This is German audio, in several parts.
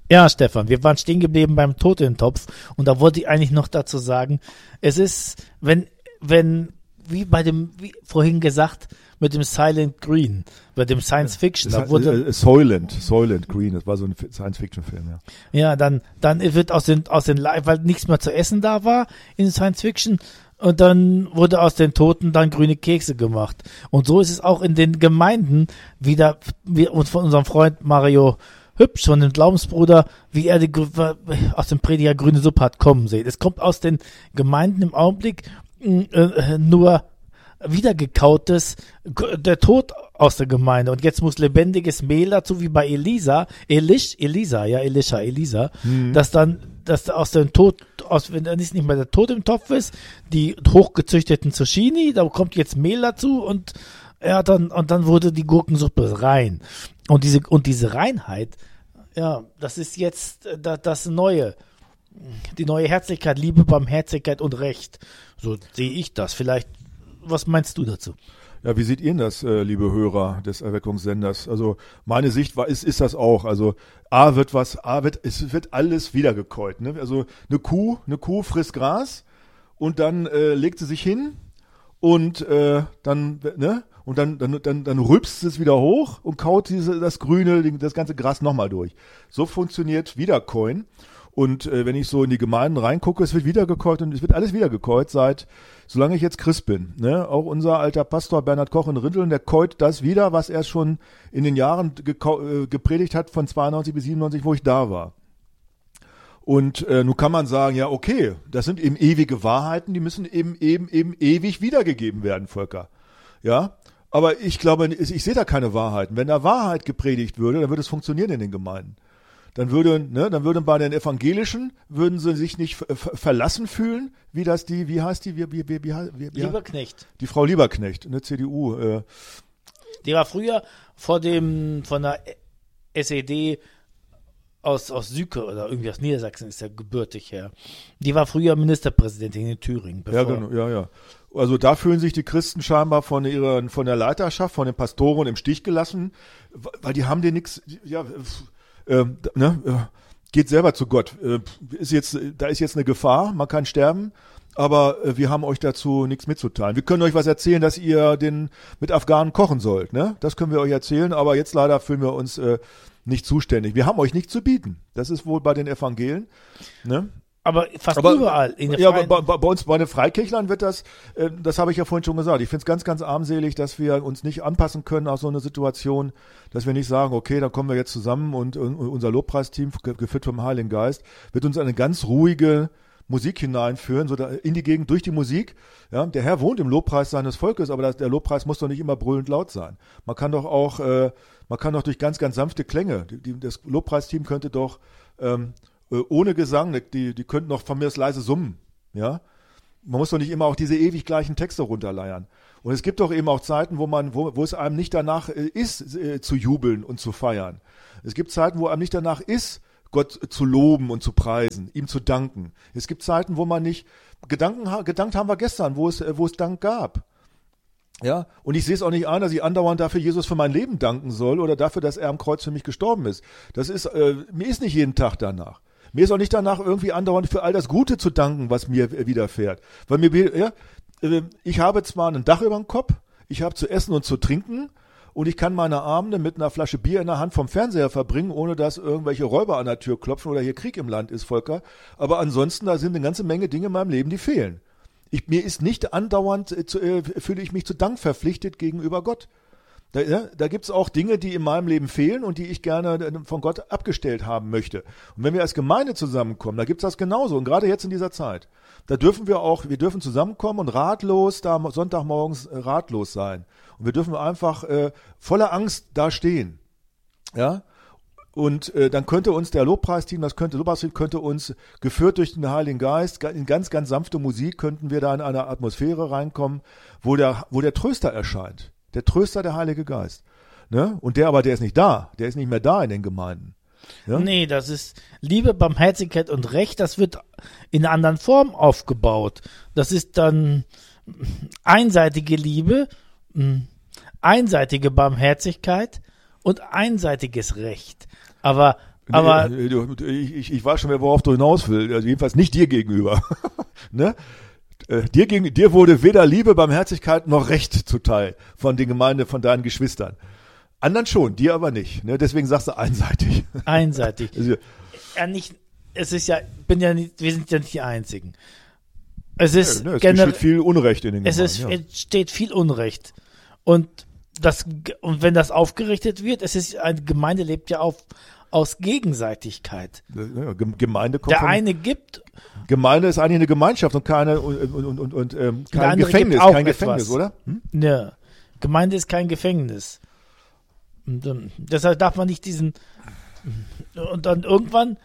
Ja, Stefan, wir waren stehen geblieben beim Tod im Topf und da wollte ich eigentlich noch dazu sagen, es ist, wie vorhin gesagt, mit dem Silent Green, bei dem Science Fiction, da wurde Soylent Green, das war so ein Science-Fiction-Film, ja. Ja, dann wird aus den weil nichts mehr zu essen da war in Science Fiction und dann wurde aus den Toten dann grüne Kekse gemacht. Und so ist es auch in den Gemeinden wieder, wie uns von unserem Freund Mario Hübsch, von dem Glaubensbruder, wie er aus dem Prediger grüne Suppe hat kommen sehen. Es kommt aus den Gemeinden im Augenblick nur wiedergekautes, der Tod aus der Gemeinde. Und jetzt muss lebendiges Mehl dazu, wie bei Elisha, dass aus dem Tod, wenn da nicht mehr der Tod im Topf ist, die hochgezüchteten Zucchini, da kommt jetzt Mehl dazu und dann wurde die Gurkensuppe rein. Und diese Reinheit, ja, das ist jetzt das Neue. Die neue Herzlichkeit, Liebe, Barmherzigkeit und Recht. So sehe ich das. Vielleicht, was meinst du dazu? Ja, wie seht ihr das, liebe Hörer des Erweckungssenders? Also meine Sicht ist das auch. Also es wird alles wiedergekäut. Ne? Also eine Kuh frisst Gras und dann legt sie sich hin und dann rülpst es wieder hoch und kaut das ganze Gras nochmal durch. So funktioniert Wiederkäuen. Und wenn ich so in die Gemeinden reingucke, es wird wiedergekäut und es wird alles wiedergekäut solange ich jetzt Christ bin. Ne? Auch unser alter Pastor Bernhard Koch in Rinteln, der käut das wieder, was er schon in den Jahren gepredigt hat von 92 bis 97, wo ich da war. Und nun kann man sagen, ja okay, das sind eben ewige Wahrheiten, die müssen eben ewig wiedergegeben werden, Volker. Ja, aber ich glaube, ich sehe da keine Wahrheiten. Wenn da Wahrheit gepredigt würde, dann würde es funktionieren in den Gemeinden. Dann würden bei den Evangelischen, würden sie sich nicht verlassen fühlen, wie heißt die? Lieberknecht. Die Frau Lieberknecht, eine CDU. Die war früher von der SED aus Süke oder irgendwie aus Niedersachsen ist ja gebürtig her. Die war früher Ministerpräsidentin in Thüringen. Ja, genau, ja. Also da fühlen sich die Christen scheinbar von der Leiterschaft, von den Pastoren im Stich gelassen, weil die haben denen nichts, geht selber zu Gott. Da ist jetzt eine Gefahr, man kann sterben, aber wir haben euch dazu nichts mitzuteilen. Wir können euch was erzählen, dass ihr mit Afghanen kochen sollt, ne? Das können wir euch erzählen, aber jetzt leider fühlen wir uns nicht zuständig. Wir haben euch nichts zu bieten. Das ist wohl bei den Evangelien, ne? Aber überall. Bei uns, bei den Freikirchlern wird das habe ich ja vorhin schon gesagt, ich finde es ganz, ganz armselig, dass wir uns nicht anpassen können auf so eine Situation, dass wir nicht sagen, okay, dann kommen wir jetzt zusammen und unser Lobpreisteam, geführt vom Heiligen Geist, wird uns eine ganz ruhige Musik hineinführen, so in die Gegend durch die Musik. Ja, der Herr wohnt im Lobpreis seines Volkes, aber der Lobpreis muss doch nicht immer brüllend laut sein. Man kann doch durch ganz, ganz sanfte Klänge, das Lobpreisteam könnte doch ohne Gesang, die könnten noch von mir aus leise summen, ja. Man muss doch nicht immer auch diese ewig gleichen Texte runterleiern. Und es gibt doch eben auch Zeiten, wo es einem nicht danach ist, zu jubeln und zu feiern. Es gibt Zeiten, wo einem nicht danach ist, Gott zu loben und zu preisen, ihm zu danken. Es gibt Zeiten, wo man nicht, gedankt haben wir gestern, wo es Dank gab. Ja, und ich sehe es auch nicht ein, dass ich andauernd dafür Jesus für mein Leben danken soll oder dafür, dass er am Kreuz für mich gestorben ist. Mir ist nicht jeden Tag danach. Mir ist auch nicht danach irgendwie andauernd für all das Gute zu danken, was mir widerfährt. Weil ich habe zwar ein Dach über dem Kopf, ich habe zu essen und zu trinken und ich kann meine Abende mit einer Flasche Bier in der Hand vom Fernseher verbringen, ohne dass irgendwelche Räuber an der Tür klopfen oder hier Krieg im Land ist, Volker. Aber ansonsten, da sind eine ganze Menge Dinge in meinem Leben, die fehlen. Mir ist nicht andauernd, fühle ich mich zu Dank verpflichtet gegenüber Gott. Da gibt's auch Dinge, die in meinem Leben fehlen und die ich gerne von Gott abgestellt haben möchte. Und wenn wir als Gemeinde zusammenkommen, da gibt's das genauso. Und gerade jetzt in dieser Zeit, wir dürfen zusammenkommen und da Sonntagmorgens ratlos sein. Und wir dürfen einfach voller Angst da stehen. Ja? Und dann könnte uns der Lobpreisteam, könnte uns, geführt durch den Heiligen Geist, in ganz, ganz sanfte Musik, könnten wir da in eine Atmosphäre reinkommen, wo der Tröster erscheint. Der Tröster, der Heilige Geist. Ne? Und der ist nicht da. Der ist nicht mehr da in den Gemeinden. Ja? Nee, das ist Liebe, Barmherzigkeit und Recht. Das wird in einer anderen Form aufgebaut. Das ist dann einseitige Liebe, einseitige Barmherzigkeit und einseitiges Recht. Aber Aber ich weiß schon, worauf du hinaus willst. Also jedenfalls nicht dir gegenüber. Ne? Dir wurde weder Liebe, Barmherzigkeit noch Recht zuteil von den Gemeinde, von deinen Geschwistern. Anderen schon, dir aber nicht. Ne? Deswegen sagst du einseitig. einseitig. Also, Ja, nicht, es ist ja, wir sind ja nicht die Einzigen. Es ist es generell, geschieht viel Unrecht in den es Gemeinden. ist, entsteht viel Unrecht. Und wenn das aufgerichtet wird, eine Gemeinde lebt ja aus Gegenseitigkeit. Ja, Gemeinde kommt Der von, eine gibt, Gemeinde ist eigentlich eine Gemeinschaft und keine Der kein andere Gefängnis, gibt auch kein Gefängnis, etwas. oder? Hm? ja, Gemeinde ist kein Gefängnis. Und deshalb darf man nicht und dann irgendwann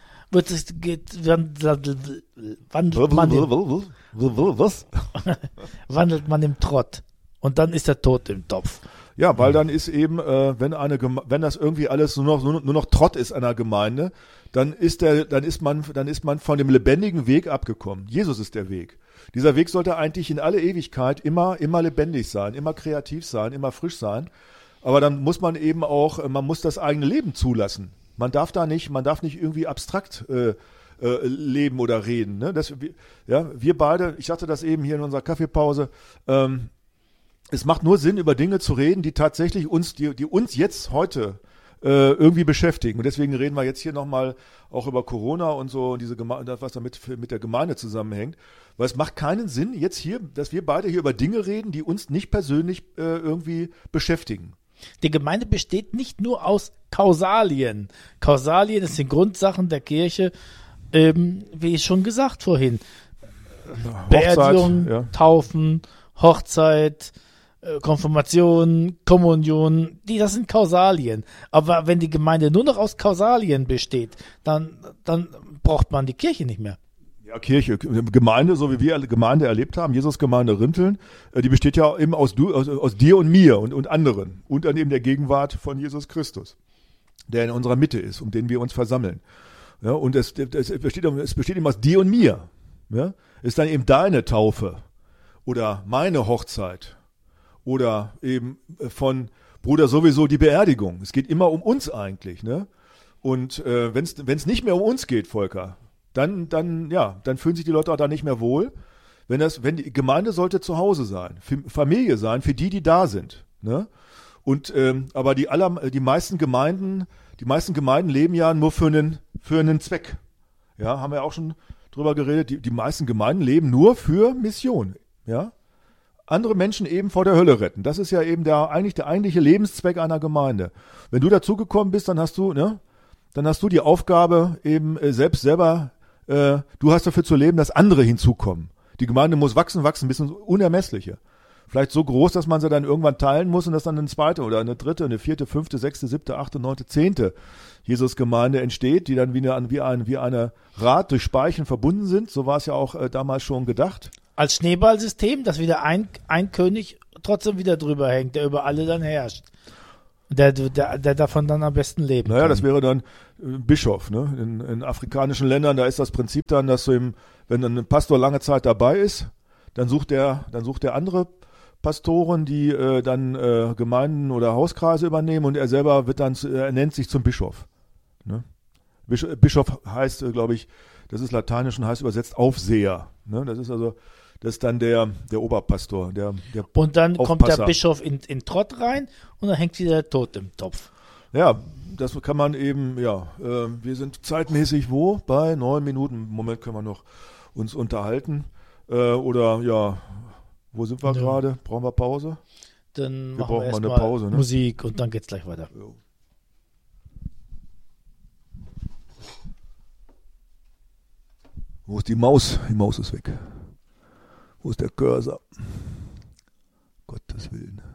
Was? wandelt man im Trott. Und dann ist der Tod im Topf. Ja, weil dann ist eben, wenn das irgendwie alles nur noch Trott ist einer Gemeinde, dann ist man von dem lebendigen Weg abgekommen. Jesus ist der Weg. Dieser Weg sollte eigentlich in alle Ewigkeit immer lebendig sein, immer kreativ sein, immer frisch sein. Aber dann muss man eben auch, man muss das eigene Leben zulassen. Man darf nicht irgendwie abstrakt leben oder reden. Ne? Wir beide, ich sagte das eben hier in unserer Kaffeepause, es macht nur Sinn, über Dinge zu reden, die tatsächlich uns jetzt heute irgendwie beschäftigen. Und deswegen reden wir jetzt hier nochmal auch über Corona und so, und was damit mit der Gemeinde zusammenhängt. Weil es macht keinen Sinn, jetzt hier, dass wir beide hier über Dinge reden, die uns nicht persönlich irgendwie beschäftigen. Die Gemeinde besteht nicht nur aus Kausalien. Kausalien ist die Grundsachen der Kirche, wie schon gesagt vorhin. Beerdigung, ja. Taufen, Hochzeit, Konfirmation, Kommunion, das sind Kausalien. Aber wenn die Gemeinde nur noch aus Kausalien besteht, dann braucht man die Kirche nicht mehr. Ja, Kirche, Gemeinde, so wie wir Gemeinde erlebt haben, Jesus-Gemeinde Rinteln, die besteht ja eben aus dir und mir und anderen und dann eben der Gegenwart von Jesus Christus, der in unserer Mitte ist, um den wir uns versammeln. Ja, und es besteht eben aus dir und mir. Ja? Ist dann eben deine Taufe oder meine Hochzeit oder eben von Bruder sowieso die Beerdigung. Es geht immer um uns eigentlich. Ne? Und wenn es nicht mehr um uns geht, Volker, dann fühlen sich die Leute auch da nicht mehr wohl. Wenn die Gemeinde sollte zu Hause sein, Familie sein, für die da sind. Ne? Und aber die meisten Gemeinden leben ja nur für einen Zweck. Ja, haben wir auch schon drüber geredet. Die meisten Gemeinden leben nur für Mission. Ja, andere Menschen eben vor der Hölle retten. Das ist ja eben der eigentliche Lebenszweck einer Gemeinde. Wenn du dazugekommen bist, dann hast du die Aufgabe eben selber. Du hast dafür zu leben, dass andere hinzukommen. Die Gemeinde muss wachsen, bis ins Unermessliche. Vielleicht so groß, dass man sie dann irgendwann teilen muss und dass dann eine zweite oder eine dritte, eine vierte, fünfte, sechste, siebte, achte, neunte, zehnte Jesus-Gemeinde entsteht, die dann wie eine Rad durch Speichen verbunden sind. So war es ja auch damals schon gedacht. Als Schneeballsystem, dass wieder ein König trotzdem wieder drüber hängt, der über alle dann herrscht. Der davon dann am besten leben kann. Naja, das wäre dann Bischof. Ne? In afrikanischen Ländern, da ist das Prinzip dann, dass wenn ein Pastor lange Zeit dabei ist, dann sucht er andere Pastoren, die dann Gemeinden oder Hauskreise übernehmen, und er selber er nennt sich zum Bischof. Ne? Bischof heißt, glaube ich, das ist lateinisch und heißt übersetzt Aufseher. Ne? Das ist dann der Oberpastor, der und dann Aufpasser. Kommt der Bischof in Trott rein und dann hängt wieder der Tod im Topf. Ja, das kann man eben, wir sind zeitmäßig wo? Bei 9 Minuten. Im Moment können wir noch uns unterhalten. Wo sind wir gerade? Brauchen wir Pause? Dann wir machen wir brauchen mal eine Pause, ne? Musik und dann geht's gleich weiter. Jo. Wo ist die Maus? Die Maus ist weg. Wo ist der Cursor? Gottes Willen.